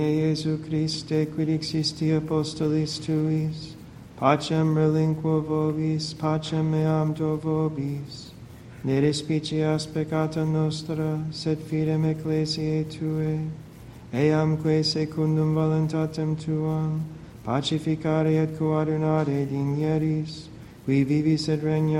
Iesu Christe, quid existi apostolis tuis, pacem relinquo vobis, pacem meam do vobis. Ne respicias peccata nostra, sed fidem ecclesiae Tuae, eamque secundum voluntatem Tuam, pacificare et coadunare digneris, qui vivis et regnas